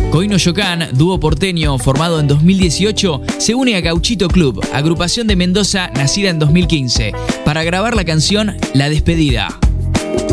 Coino Yocán, dúo porteño formado en 2018, se une a Gauchito Club, agrupación de Mendoza nacida en 2015, para grabar la canción La Despedida.